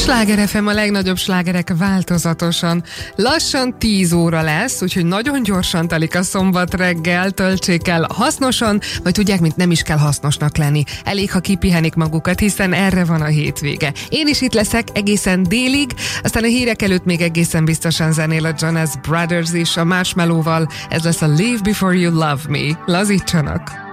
Sláger FM, a legnagyobb slágerek változatosan. Lassan 10 óra lesz, úgyhogy nagyon gyorsan telik a szombat reggel, töltsék el hasznosan, vagy tudják, mint nem is kell hasznosnak lenni. Elég, ha kipihenik magukat, hiszen erre van a hétvége. Én is itt leszek egészen délig, aztán a hírek előtt még egészen biztosan zenél a Jonas Brothers is a Marshmelloval. Ez lesz a Live Before You Love Me. Lazítsanak!